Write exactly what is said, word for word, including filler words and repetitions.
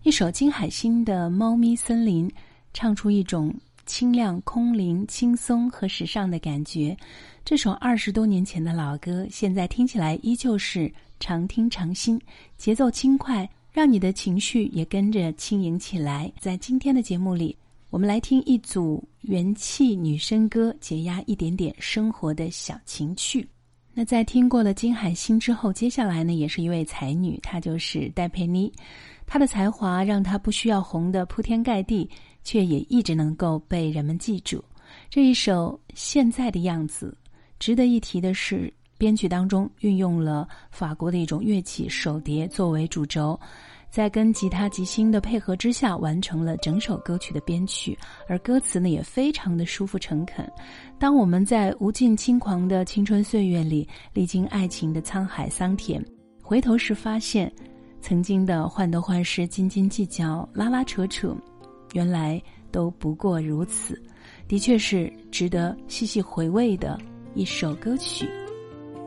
一首金海心的《猫咪森林》，唱出一种清亮、空灵、轻松和时尚的感觉。这首二十多年前的老歌，现在听起来依旧是常听常新，节奏轻快，让你的情绪也跟着轻盈起来。在今天的节目里，我们来听一组元气女声歌，解压一点点生活的小情趣。那在听过了金海心之后，接下来呢，也是一位才女，她就是戴佩妮。她的才华让她不需要红得铺天盖地，却也一直能够被人们记住。这一首《现在的样子》，值得一提的是，编曲当中运用了法国的一种乐器手碟作为主轴，在跟吉他即兴的配合之下，完成了整首歌曲的编曲，而歌词呢也非常的舒服诚恳。当我们在无尽轻狂的青春岁月里，历经爱情的沧海桑田，回头时发现，曾经的患得患失、斤斤计较、拉拉扯扯，原来都不过如此，的确是值得细细回味的一首歌曲。